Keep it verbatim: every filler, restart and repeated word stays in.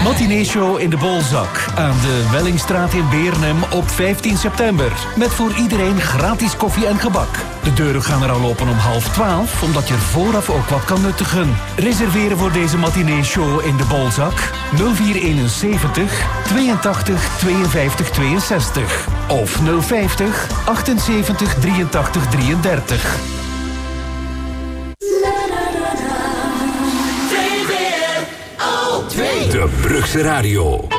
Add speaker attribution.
Speaker 1: Matineeshow in de Bolzak aan de Wellingstraat in Beernem op vijftien september. Met voor iedereen gratis koffie en gebak. De deuren gaan er al open om half twaalf, omdat je er vooraf ook wat kan nuttigen. Reserveren voor deze matineeshow in de Bolzak nul vier eenenzeventig tweeëntachtig tweeënvijftig tweeënzestig of nul vijftig achtenzeventig drieëntachtig drieëndertig.
Speaker 2: De Brugse Radio.